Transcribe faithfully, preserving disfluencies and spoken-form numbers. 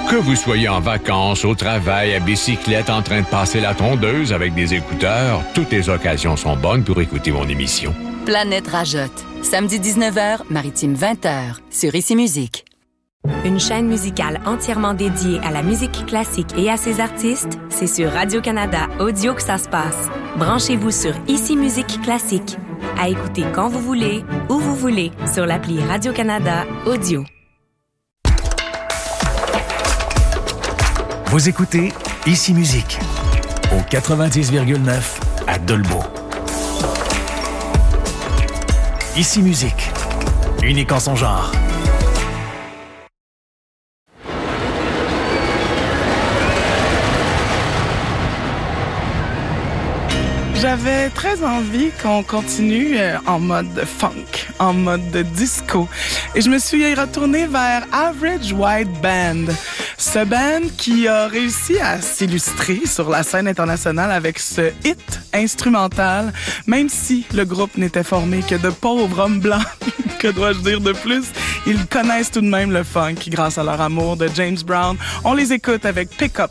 Que vous soyez en vacances, au travail, à bicyclette, en train de passer la tondeuse avec des écouteurs, toutes les occasions sont bonnes pour écouter mon émission. Planète Rajotte. Samedi dix-neuf heures, Maritime vingt heures, sur Ici Musique. Une chaîne musicale entièrement dédiée à la musique classique et à ses artistes, c'est sur Radio-Canada Audio que ça se passe. Branchez-vous sur Ici Musique Classique. À écouter quand vous voulez, où vous voulez, sur l'appli Radio-Canada Audio. Vous écoutez Ici Musique au quatre-vingt-dix virgule neuf à Dolbeau. Ici Musique, unique en son genre. J'avais très envie qu'on continue en mode funk, en mode disco. Et je me suis retournée vers Average White Band. Ce band qui a réussi à s'illustrer sur la scène internationale avec ce hit instrumental, même si le groupe n'était formé que de pauvres hommes blancs. Que dois-je dire de plus? Ils connaissent tout de même le funk grâce à leur amour de James Brown. On les écoute avec Pick Up